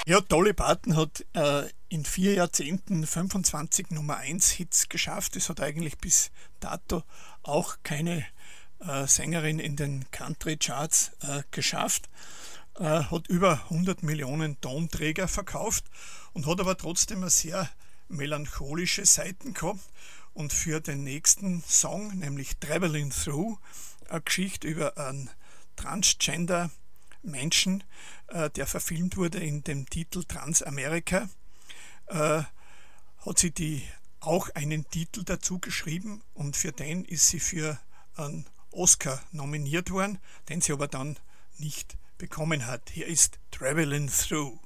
Ja, Dolly Parton hat in 4 Jahrzehnten 25 Nummer 1 Hits geschafft. Es hat eigentlich bis dato auch keine Sängerin in den Country Charts geschafft. Hat über 100 Millionen Tonträger verkauft und hat aber trotzdem eine sehr melancholische Seiten gehabt. Und für den nächsten Song, nämlich Traveling Through, eine Geschichte über einen Transgender Menschen, der verfilmt wurde in dem Titel Transamerika, hat sie die auch einen Titel dazu geschrieben und für den ist sie für einen Oscar nominiert worden, den sie aber dann nicht bekommen hat. Hier ist Traveling Through.